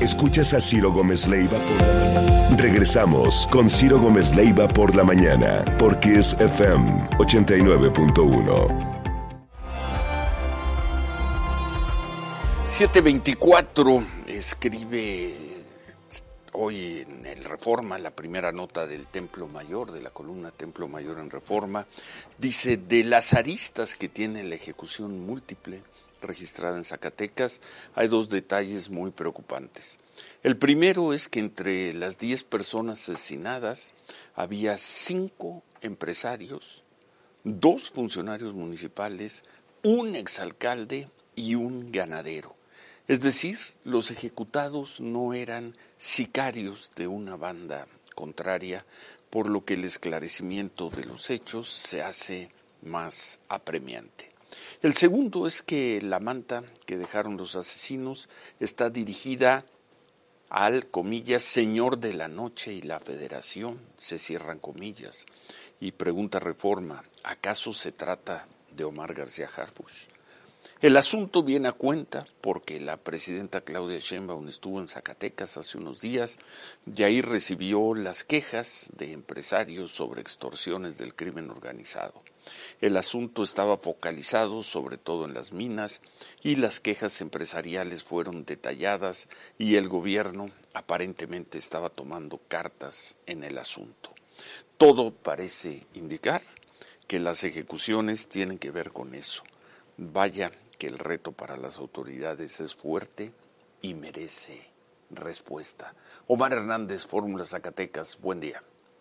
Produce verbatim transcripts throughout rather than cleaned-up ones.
Escuchas a Ciro Gómez Leiva por la mañana. Regresamos con Ciro Gómez Leiva por la mañana, por Kiss F M ochenta y nueve punto uno. siete veinticuatro escribe hoy en el Reforma, la primera nota del Templo Mayor, de la columna Templo Mayor en Reforma, dice: de las aristas que tiene la ejecución múltiple registrada en Zacatecas, hay dos detalles muy preocupantes. El primero es que entre las diez personas asesinadas había cinco empresarios, dos funcionarios municipales, un exalcalde y un ganadero. Es decir, los ejecutados no eran sicarios de una banda contraria, por lo que el esclarecimiento de los hechos se hace más apremiante. El segundo es que la manta que dejaron los asesinos está dirigida al, comillas, señor de la noche y la federación, se cierran comillas, y pregunta Reforma, ¿acaso se trata de Omar García Harfuch? El asunto viene a cuenta porque la presidenta Claudia Sheinbaum estuvo en Zacatecas hace unos días y ahí recibió las quejas de empresarios sobre extorsiones del crimen organizado. El asunto estaba focalizado sobre todo en las minas y las quejas empresariales fueron detalladas y el gobierno aparentemente estaba tomando cartas en el asunto. Todo parece indicar que las ejecuciones tienen que ver con eso. Vaya que el reto para las autoridades es fuerte y merece respuesta. Omar Hernández, Fórmula Zacatecas, buen día.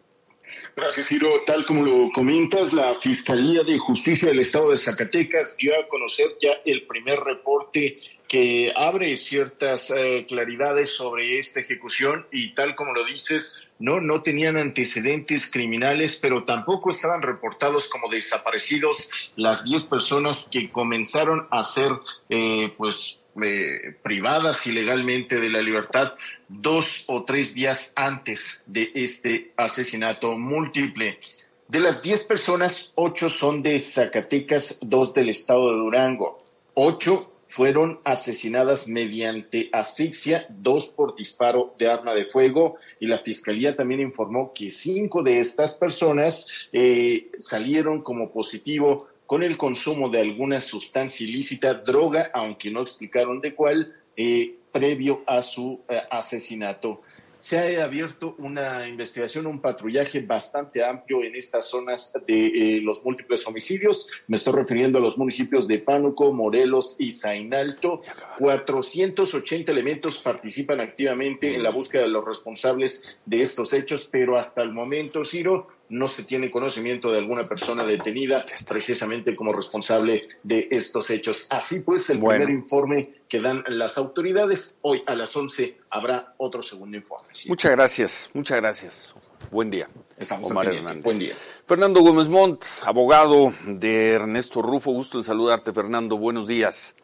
Gracias, Ciro. Tal como lo comentas, la Fiscalía de Justicia del Estado de Zacatecas dio a conocer ya el primer reporte que abre ciertas eh, claridades sobre esta ejecución y tal como lo dices, no, no tenían antecedentes criminales, pero tampoco estaban reportados como desaparecidos las diez personas que comenzaron a ser eh, pues eh, privadas ilegalmente de la libertad dos o tres días antes de este asesinato múltiple. De las diez personas, ocho son de Zacatecas, dos del estado de Durango. Ocho fueron asesinadas mediante asfixia, dos por disparo de arma de fuego, y la Fiscalía también informó que cinco de estas personas eh, salieron como positivo con el consumo de alguna sustancia ilícita, droga, aunque no explicaron de cuál, eh, previo a su eh, asesinato. Se ha abierto una investigación, un patrullaje bastante amplio en estas zonas de eh, los múltiples homicidios. Me estoy refiriendo a los municipios de Pánuco, Morelos y Zainalto. cuatrocientos ochenta elementos participan activamente en la búsqueda de los responsables de estos hechos, pero hasta el momento, Ciro, no se tiene conocimiento de alguna persona detenida precisamente como responsable de estos hechos. Así pues, el bueno. primer informe que dan las autoridades. Hoy a las once habrá otro segundo informe. ¿Sí? Muchas gracias, muchas gracias. Buen día. Estamos Omar Hernández. Buen día. Fernando Gómez Montt, abogado de Ernesto Rufo. Gusto en saludarte, Fernando. Buenos días.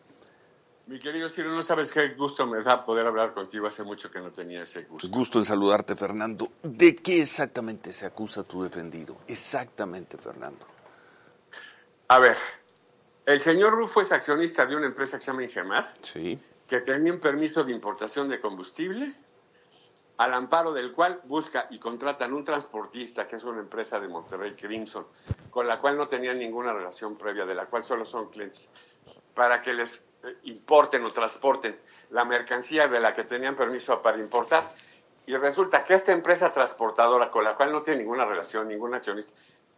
Mi querido Ciro, no sabes qué gusto me da poder hablar contigo. Hace mucho que no tenía ese gusto. Gusto en saludarte, Fernando. ¿De qué exactamente se acusa a tu defendido? Exactamente, Fernando. A ver, el señor Rufo es accionista de una empresa que se llama Ingemar, sí, que tenía un permiso de importación de combustible, al amparo del cual busca y contratan un transportista, que es una empresa de Monterrey, Crimson, con la cual no tenían ninguna relación previa, de la cual solo son clientes, para que les importen o transporten la mercancía de la que tenían permiso para importar. Y resulta que esta empresa transportadora, con la cual no tiene ninguna relación, ningún accionista,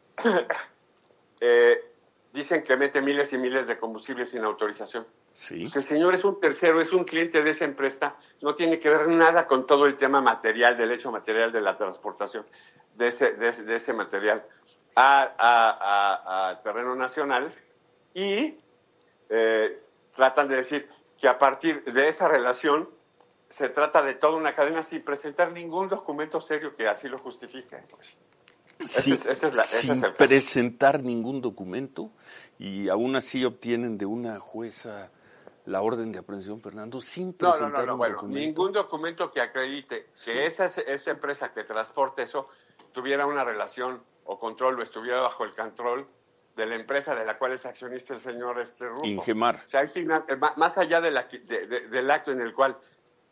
eh, dicen que mete miles y miles de combustibles sin autorización. Sí. El señor es un tercero, es un cliente de esa empresa, no tiene que ver nada con todo el tema material, del hecho material de la transportación de ese, de ese, de ese material a, a, a, a terreno nacional, y eh, tratan de decir que a partir de esa relación se trata de toda una cadena sin presentar ningún documento serio que así lo justifique. Pues. Sí, ese es, ese es la, sin ese es presentar ningún documento, y aún así obtienen de una jueza la orden de aprehensión, Fernando, sin presentar no, no, no, no, un bueno, documento. Ningún documento que acredite sí. que esa, esa empresa que transporte eso tuviera una relación o control o estuviera bajo el control de la empresa de la cual es accionista el señor este Rufo. Ingemar. O sea, hay, más allá de la, de, de, del acto en el cual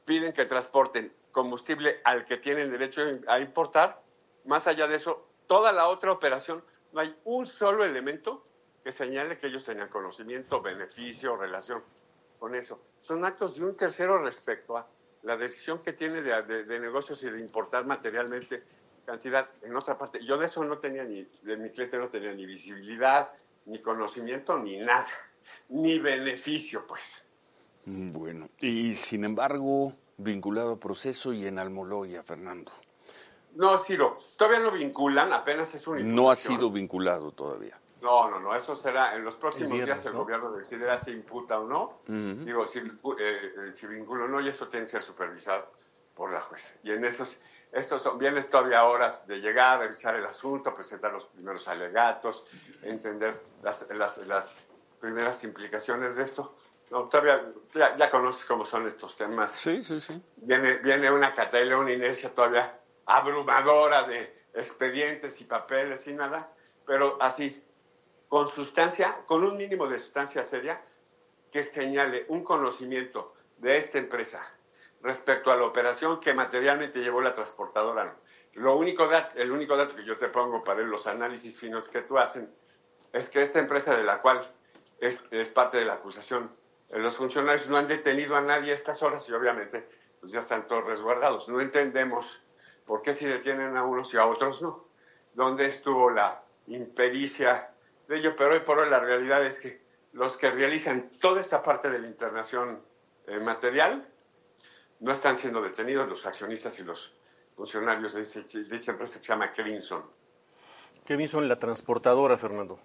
piden que transporten combustible al que tienen derecho a importar. Más allá de eso, toda la otra operación, no hay un solo elemento que señale que ellos tenían conocimiento, beneficio, relación con eso. Son actos de un tercero respecto a la decisión que tiene de, de, de negocios y de importar materialmente cantidad en otra parte. Yo de eso no tenía ni, de mi cliente no tenía ni visibilidad, ni conocimiento, ni nada, ni beneficio, pues. Bueno, y sin embargo, vinculado a proceso y en Almoloya, Fernando. No, Ciro, todavía no vinculan, apenas es una No ha sido vinculado todavía. No, no, no, eso será en los próximos el viernes, días el ¿no? gobierno decidirá si imputa o no. Uh-huh. Digo, si, eh, si vincula o no, y eso tiene que ser supervisado por la jueza. Y en esos, estos son, vienes todavía horas de llegar, revisar el asunto, presentar los primeros alegatos, entender las, las, las primeras implicaciones de esto. No, todavía ya, ya conoces cómo son estos temas. Sí, sí, sí. Viene, viene una catadela, una inercia todavía abrumadora de expedientes y papeles y nada, pero así, con sustancia, con un mínimo de sustancia seria que señale un conocimiento de esta empresa respecto a la operación que materialmente llevó la transportadora. Lo único dat- el único dato que yo te pongo para los análisis finos que tú hacen es que esta empresa de la cual es, es parte de la acusación, los funcionarios no han detenido a nadie a estas horas y obviamente pues ya están todos resguardados. No entendemos por qué si detienen a unos y a otros no. ¿Dónde estuvo la impericia de ello? Pero hoy por hoy la realidad es que los que realizan toda esta parte de la internación eh, material no están siendo detenidos, los accionistas y los funcionarios de, ese, de dicha empresa que se llama Crimson. Crimson, la transportadora, Fernando.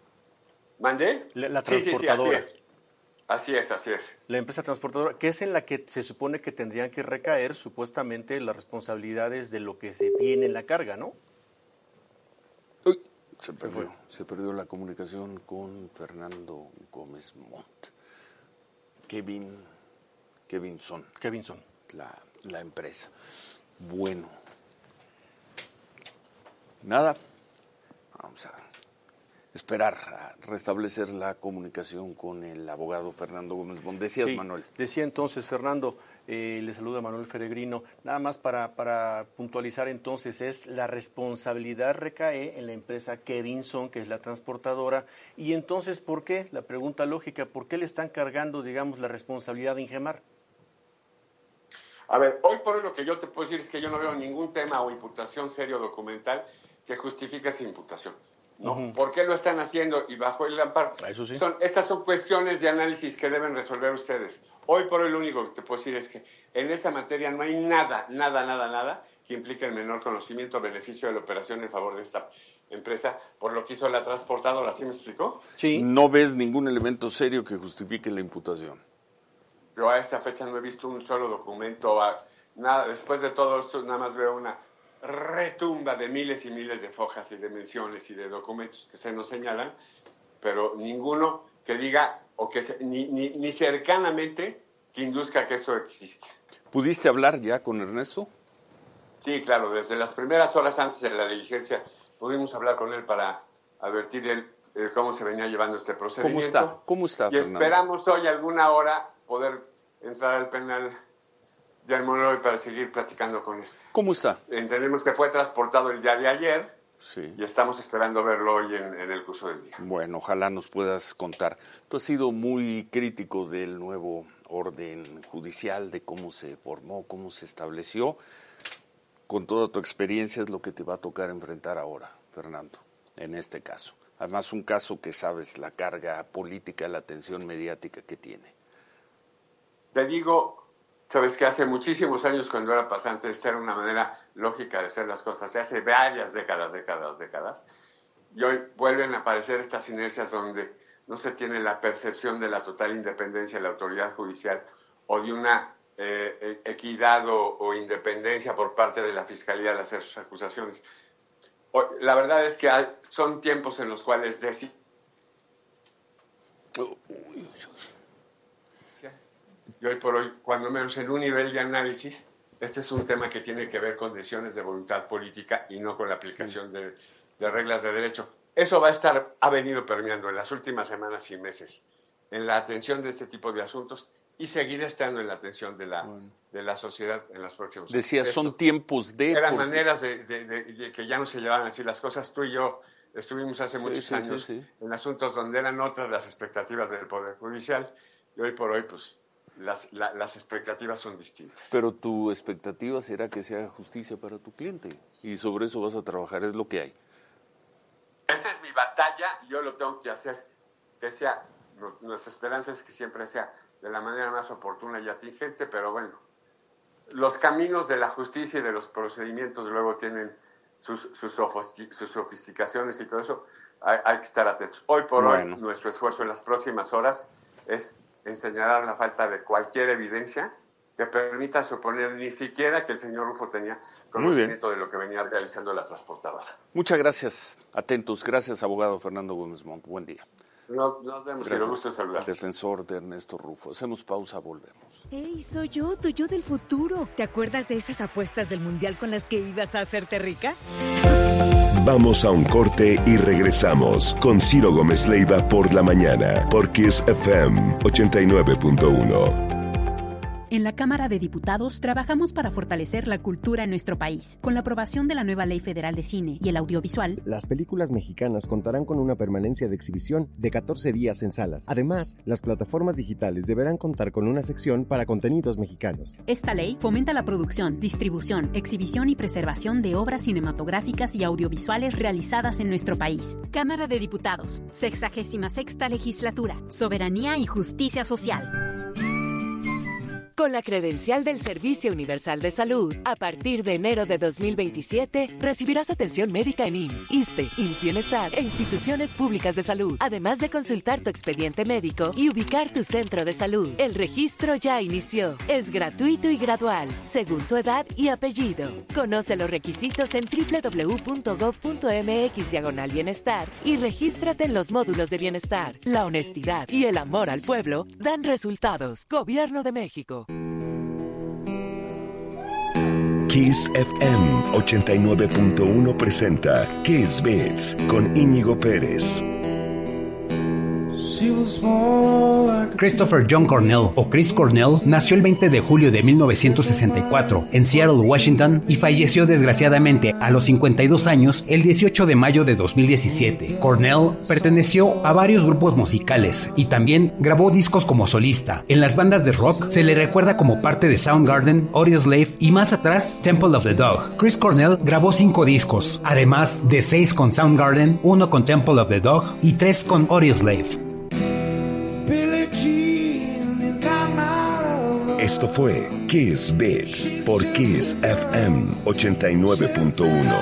¿Mandé? La, la transportadora. Sí, sí, sí, así es. Así es, así es. La empresa transportadora, que es en la que se supone que tendrían que recaer supuestamente las responsabilidades de lo que se viene en la carga, ¿no? Uy, se perdió, se, se perdió la comunicación con Fernando Gómez Montt. Kevin, Kevinson. Kevinson. La, la empresa. Bueno. Nada. Vamos a esperar a restablecer la comunicación con el abogado Fernando Gómez Montt. Decías, sí, Manuel. Decía entonces, Fernando, eh, le saluda Manuel Peregrino. Nada más para, para puntualizar entonces, es la responsabilidad recae en la empresa Kevinson, que es la transportadora. Y entonces, ¿por qué? La pregunta lógica, ¿por qué le están cargando, digamos, la responsabilidad de Ingemar? A ver, hoy por hoy lo que yo te puedo decir es que yo no veo ningún tema o imputación serio documental que justifique esa imputación. ¿No? Uh-huh. ¿Por qué lo están haciendo y bajo el amparo? Eso sí. Son, estas son cuestiones de análisis que deben resolver ustedes. Hoy por hoy lo único que te puedo decir es que en esta materia no hay nada, nada, nada, nada que implique el menor conocimiento o beneficio de la operación en favor de esta empresa por lo que hizo la transportadora. ¿Sí me explicó? Sí. ¿No ves ningún elemento serio que justifique la imputación? Yo a esta fecha no he visto un solo documento. A, nada, después de todo esto nada más veo una retumba de miles y miles de fojas y de menciones y de documentos que se nos señalan, pero ninguno que diga o que se, ni, ni, ni cercanamente que induzca que esto existe. ¿Pudiste hablar ya con Ernesto? Sí, claro, desde las primeras horas antes de la diligencia pudimos hablar con él para advertir él, eh, cómo se venía llevando este procedimiento. ¿Cómo está? ¿Cómo está, Y Fernando? Esperamos hoy alguna hora poder entrar al penal de Almoloya para seguir platicando con él. ¿Cómo está? Entendemos que fue transportado el día de ayer, sí, y estamos esperando verlo hoy en, en el curso del día. Bueno, ojalá nos puedas contar. Tú has sido muy crítico del nuevo orden judicial, de cómo se formó, cómo se estableció. Con toda tu experiencia es lo que te va a tocar enfrentar ahora, Fernando, en este caso. Además, un caso que sabes la carga política, la tensión mediática que tiene. Te digo, sabes que hace muchísimos años cuando era pasante, esta era una manera lógica de hacer las cosas, hace varias décadas, décadas, décadas, y hoy vuelven a aparecer estas inercias donde no se tiene la percepción de la total independencia de la autoridad judicial o de una eh, equidad o, o independencia por parte de la Fiscalía al hacer sus acusaciones. Hoy, la verdad es que hay, son tiempos en los cuales deci- y hoy por hoy, cuando menos en un nivel de análisis, este es un tema que tiene que ver con decisiones de voluntad política y no con la aplicación sí. de, de reglas de derecho. Eso va a estar, ha venido permeando en las últimas semanas y meses en la atención de este tipo de asuntos y seguir estando en la atención de la, bueno. de la sociedad en los próximos años. Decía, son tiempos de... Eran porque... maneras de, de, de, de que ya no se llevaban así las cosas. Tú y yo estuvimos hace sí, muchos sí, años sí, sí. en asuntos donde eran otras las expectativas del Poder Judicial y hoy por hoy, pues, las, la, las expectativas son distintas. Pero tu expectativa será que se haga justicia para tu cliente y sobre eso vas a trabajar, es lo que hay. Esa es mi batalla, yo lo tengo que hacer, que sea, nuestra esperanza es que siempre sea de la manera más oportuna y atingente, pero bueno, los caminos de la justicia y de los procedimientos luego tienen sus, sus, sus sofisticaciones y todo eso, hay, hay que estar atentos. Hoy por bueno. hoy, nuestro esfuerzo en las próximas horas es enseñar la falta de cualquier evidencia que permita suponer ni siquiera que el señor Rufo tenía conocimiento de lo que venía realizando la transportadora. Muchas gracias. Atentos. Gracias, abogado Fernando Gómez Montt. Buen día. Nos, nos vemos. Gracias. Y gusto saludar. Defensor de Ernesto Rufo. Hacemos pausa, volvemos. Hey, soy yo, tu yo del futuro. ¿Te acuerdas de esas apuestas del Mundial con las que ibas a hacerte rica? Vamos a un corte y regresamos con Ciro Gómez Leiva por la mañana, por Kiss F M ochenta y nueve punto uno. En la Cámara de Diputados trabajamos para fortalecer la cultura en nuestro país. Con la aprobación de la nueva Ley Federal de Cine y el Audiovisual, las películas mexicanas contarán con una permanencia de exhibición de catorce días en salas. Además, las plataformas digitales deberán contar con una sección para contenidos mexicanos. Esta ley fomenta la producción, distribución, exhibición y preservación de obras cinematográficas y audiovisuales realizadas en nuestro país. Cámara de Diputados, sexagésima sexta Legislatura, Soberanía y Justicia Social. Con la credencial del Servicio Universal de Salud, a partir de enero de dos mil veintisiete, recibirás atención médica en I M S S, ISSSTE, I M S S Bienestar e instituciones públicas de salud, además de consultar tu expediente médico y ubicar tu centro de salud. El registro ya inició. Es gratuito y gradual, según tu edad y apellido. Conoce los requisitos en doble u doble u doble u punto gob punto eme equis diagonal bienestar y regístrate en los módulos de bienestar. La honestidad y el amor al pueblo dan resultados. Gobierno de México. Kiss F M ochenta y nueve punto uno presenta Kiss Beats con Íñigo Pérez. Christopher John Cornell, o Chris Cornell, nació el veinte de julio de mil novecientos sesenta y cuatro en Seattle, Washington, y falleció desgraciadamente a los cincuenta y dos años el dieciocho de mayo de dos mil diecisiete. Cornell perteneció a varios grupos musicales y también grabó discos como solista. En las bandas de rock se le recuerda como parte de Soundgarden, Audioslave y más atrás Temple of the Dog. Chris Cornell grabó cinco discos, además de seis con Soundgarden, uno con Temple of the Dog y tres con Audioslave. Esto fue Kiss Beats por Kiss F M ochenta y nueve punto uno.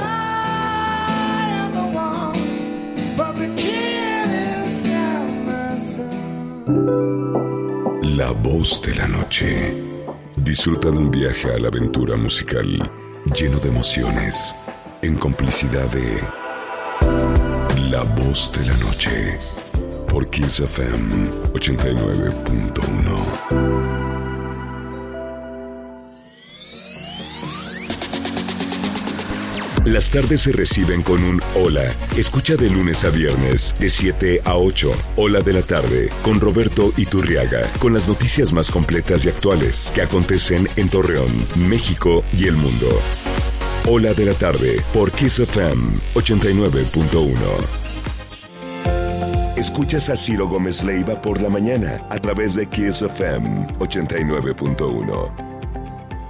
La voz de la noche. Disfruta de un viaje a la aventura musical lleno de emociones, en complicidad de La voz de la noche por Kiss F M ochenta y nueve punto uno. Las tardes se reciben con un hola. Escucha de lunes a viernes, de siete a ocho. Hola de la tarde, con Roberto Iturriaga. Con las noticias más completas y actuales que acontecen en Torreón, México y el mundo. Hola de la tarde, por Kiss F M ochenta y nueve punto uno. Escuchas a Ciro Gómez Leiva por la mañana, a través de Kiss F M ochenta y nueve punto uno.